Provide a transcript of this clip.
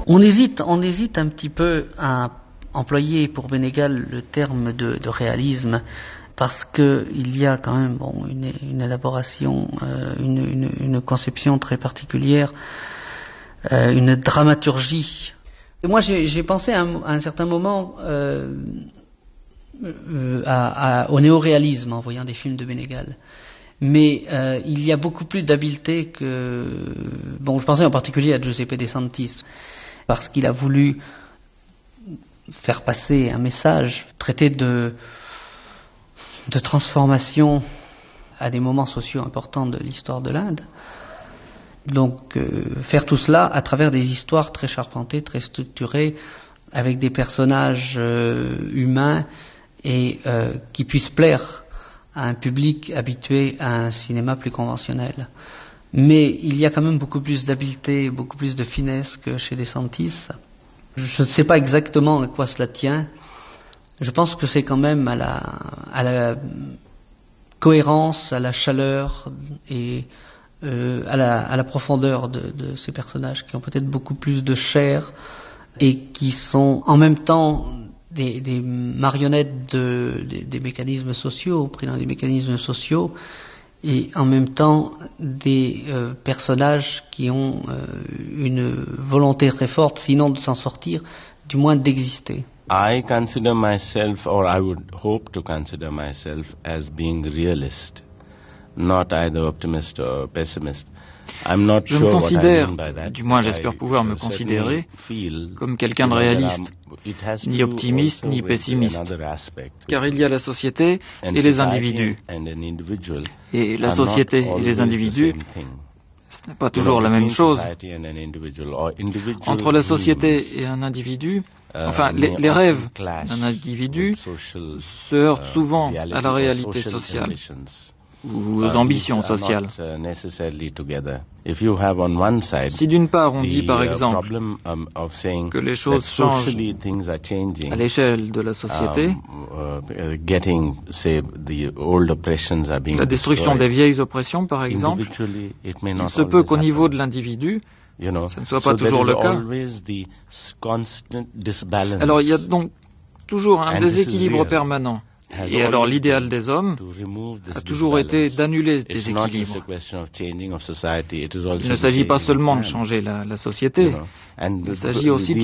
On hésite un petit peu à employer pour Benegal le terme de réalisme, parce que il y a quand même une élaboration, une conception très particulière, une dramaturgie. Et moi j'ai pensé à un certain moment au néoréalisme en voyant des films de Benegal. Mais il y a beaucoup plus d'habileté que... je pensais en particulier à Giuseppe De Santis, parce qu'il a voulu faire passer un message, traiter de transformation à des moments sociaux importants de l'histoire de l'Inde. Donc faire tout cela à travers des histoires très charpentées, très structurées, avec des personnages humains et qui puissent plaire à un public habitué à un cinéma plus conventionnel. Mais il y a quand même beaucoup plus d'habileté, beaucoup plus de finesse que chez De Santis. Je ne sais pas exactement à quoi cela tient. Je pense que c'est quand même à la cohérence, à la chaleur et à la profondeur de ces personnages qui ont peut-être beaucoup plus de chair et qui sont en même temps des marionnettes des mécanismes sociaux, pris dans des mécanismes sociaux, et en même temps des personnages qui ont une volonté très forte, sinon de s'en sortir, du moins d'exister. I consider myself, or I would hope to consider myself, as being realist, not either optimist or pessimist. Je me considère, du moins j'espère pouvoir me considérer, comme quelqu'un de réaliste, ni optimiste ni pessimiste, car il y a la société et les individus. Et la société et les individus, ce n'est pas toujours la même chose. Entre la société et un individu, les rêves d'un individu se heurtent souvent à la réalité sociale ou aux ambitions sociales. Si d'une part on dit par exemple que les choses changent à l'échelle de la société, la destruction des vieilles oppressions par exemple, il se peut qu'au niveau de l'individu, ce ne soit pas toujours le cas. Alors il y a donc toujours un déséquilibre permanent. Et alors l'idéal des hommes a toujours été d'annuler ce déséquilibre. Il ne s'agit pas seulement de changer la société, il s'agit aussi de